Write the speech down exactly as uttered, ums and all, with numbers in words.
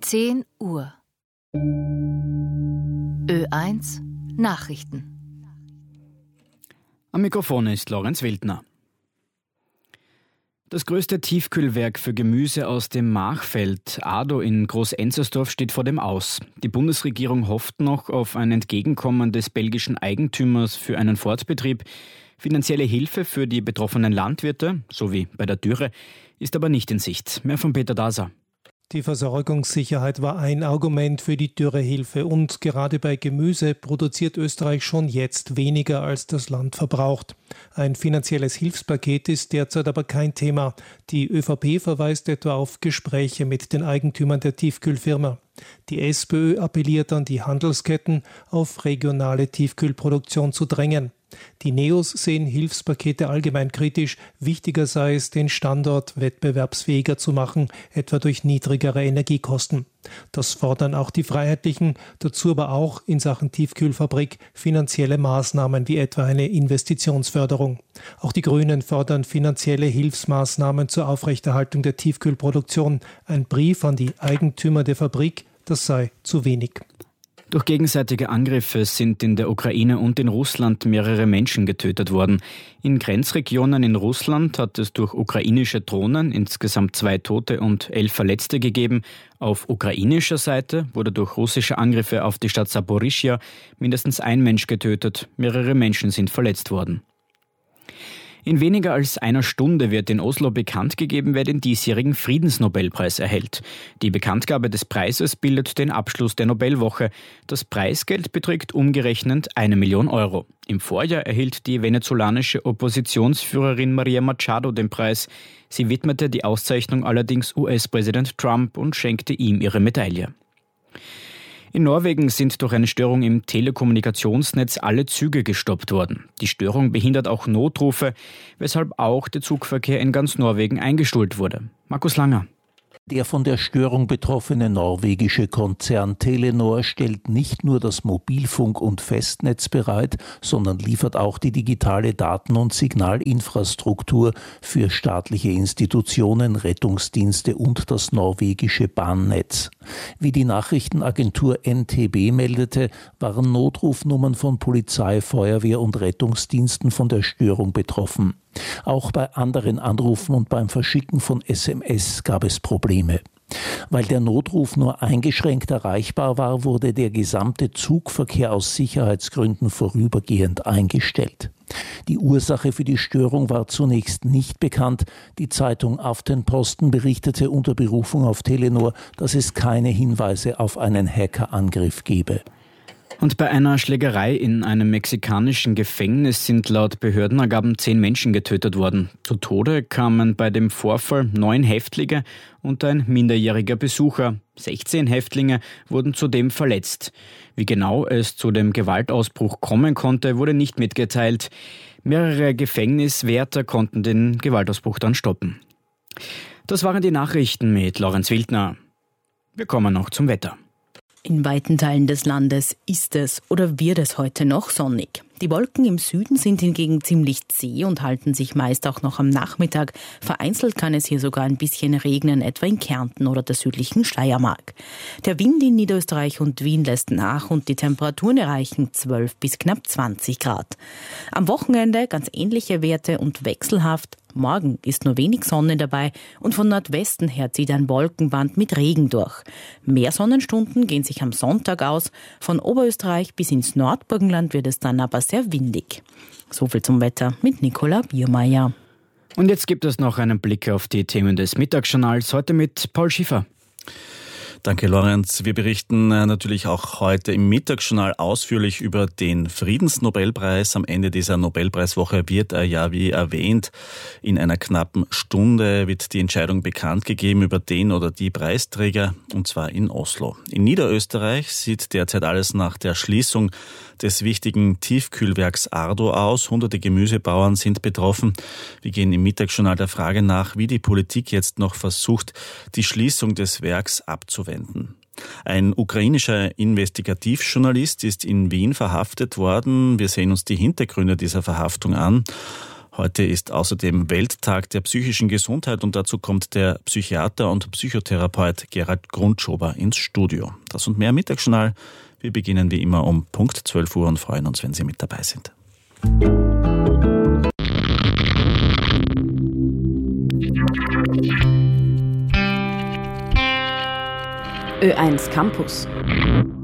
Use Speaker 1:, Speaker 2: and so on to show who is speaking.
Speaker 1: zehn Uhr. Ö eins Nachrichten.
Speaker 2: Am Mikrofon ist Lorenz Wildner. Das größte Tiefkühlwerk für Gemüse aus dem Machfeld, Ado in Groß-Enzersdorf, steht vor dem Aus. Die Bundesregierung hofft noch auf ein Entgegenkommen des belgischen Eigentümers für einen Fortbetrieb. Finanzielle Hilfe für die betroffenen Landwirte, so wie bei der Dürre, ist aber nicht in Sicht. Mehr von Peter Daser.
Speaker 3: Die Versorgungssicherheit war ein Argument für die Dürrehilfe und gerade bei Gemüse produziert Österreich schon jetzt weniger, als das Land verbraucht. Ein finanzielles Hilfspaket ist derzeit aber kein Thema. Die ÖVP verweist etwa auf Gespräche mit den Eigentümern der Tiefkühlfirma. Die SPÖ appelliert an die Handelsketten, auf regionale Tiefkühlproduktion zu drängen. Die Neos sehen Hilfspakete allgemein kritisch. Wichtiger sei es, den Standort wettbewerbsfähiger zu machen, etwa durch niedrigere Energiekosten. Das fordern auch die Freiheitlichen, dazu aber auch in Sachen Tiefkühlfabrik finanzielle Maßnahmen wie etwa eine Investitionsförderung. Auch die Grünen fordern finanzielle Hilfsmaßnahmen zur Aufrechterhaltung der Tiefkühlproduktion. Ein Brief an die Eigentümer der Fabrik, das sei zu wenig.
Speaker 2: Durch gegenseitige Angriffe sind in der Ukraine und in Russland mehrere Menschen getötet worden. In Grenzregionen in Russland hat es durch ukrainische Drohnen insgesamt zwei Tote und elf Verletzte gegeben. Auf ukrainischer Seite wurde durch russische Angriffe auf die Stadt Saporischschja mindestens ein Mensch getötet. Mehrere Menschen sind verletzt worden. In weniger als einer Stunde wird in Oslo bekannt gegeben, wer den diesjährigen Friedensnobelpreis erhält. Die Bekanntgabe des Preises bildet den Abschluss der Nobelwoche. Das Preisgeld beträgt umgerechnet eine Million Euro. Im Vorjahr erhielt die venezolanische Oppositionsführerin Maria Machado den Preis. Sie widmete die Auszeichnung allerdings U S-Präsident Trump und schenkte ihm ihre Medaille. In Norwegen sind durch eine Störung im Telekommunikationsnetz alle Züge gestoppt worden. Die Störung behindert auch Notrufe, weshalb auch der Zugverkehr in ganz Norwegen eingestellt wurde. Markus Langer.
Speaker 4: Der von der Störung betroffene norwegische Konzern Telenor stellt nicht nur das Mobilfunk- und Festnetz bereit, sondern liefert auch die digitale Daten- und Signalinfrastruktur für staatliche Institutionen, Rettungsdienste und das norwegische Bahnnetz. Wie die Nachrichtenagentur N T B meldete, waren Notrufnummern von Polizei, Feuerwehr und Rettungsdiensten von der Störung betroffen. Auch bei anderen Anrufen und beim Verschicken von S M S gab es Probleme. Weil der Notruf nur eingeschränkt erreichbar war, wurde der gesamte Zugverkehr aus Sicherheitsgründen vorübergehend eingestellt. Die Ursache für die Störung war zunächst nicht bekannt. Die Zeitung Aftenposten berichtete unter Berufung auf Telenor, dass es keine Hinweise auf einen Hackerangriff gebe.
Speaker 2: Und bei einer Schlägerei in einem mexikanischen Gefängnis sind laut Behördenangaben zehn Menschen getötet worden. Zu Tode kamen bei dem Vorfall neun Häftlinge und ein minderjähriger Besucher. sechzehn Häftlinge wurden zudem verletzt. Wie genau es zu dem Gewaltausbruch kommen konnte, wurde nicht mitgeteilt. Mehrere Gefängniswärter konnten den Gewaltausbruch dann stoppen. Das waren die Nachrichten mit Lorenz Wildner. Wir kommen noch zum Wetter.
Speaker 5: In weiten Teilen des Landes ist es oder wird es heute noch sonnig. Die Wolken im Süden sind hingegen ziemlich zäh und halten sich meist auch noch am Nachmittag. Vereinzelt kann es hier sogar ein bisschen regnen, etwa in Kärnten oder der südlichen Steiermark. Der Wind in Niederösterreich und Wien lässt nach und die Temperaturen erreichen zwölf bis knapp zwanzig Grad. Am Wochenende ganz ähnliche Werte und wechselhaft. Morgen ist nur wenig Sonne dabei und von Nordwesten her zieht ein Wolkenband mit Regen durch. Mehr Sonnenstunden gehen sich am Sonntag aus. Von Oberösterreich bis ins Nordburgenland wird es dann aber sehr windig. Soviel zum Wetter mit Nicola Biermeier.
Speaker 2: Und jetzt gibt es noch einen Blick auf die Themen des Mittagsjournals, heute mit Paul Schiffer.
Speaker 6: Danke, Lorenz. Wir berichten natürlich auch heute im Mittagsjournal ausführlich über den Friedensnobelpreis. Am Ende dieser Nobelpreiswoche wird er ja, wie erwähnt, in einer knappen Stunde wird die Entscheidung bekannt gegeben über den oder die Preisträger, und zwar in Oslo. In Niederösterreich sieht derzeit alles nach der Schließung des wichtigen Tiefkühlwerks Ado aus. Hunderte Gemüsebauern sind betroffen. Wir gehen im Mittagsjournal der Frage nach, wie die Politik jetzt noch versucht, die Schließung des Werks abzuwenden. Ein ukrainischer Investigativjournalist ist in Wien verhaftet worden. Wir sehen uns die Hintergründe dieser Verhaftung an. Heute ist außerdem Welttag der psychischen Gesundheit und dazu kommt der Psychiater und Psychotherapeut Gerald Grundschober ins Studio. Das und mehr im Mittagsjournal. Wir beginnen wie immer um Punkt zwölf Uhr und freuen uns, wenn Sie mit dabei sind.
Speaker 7: Ö eins Campus.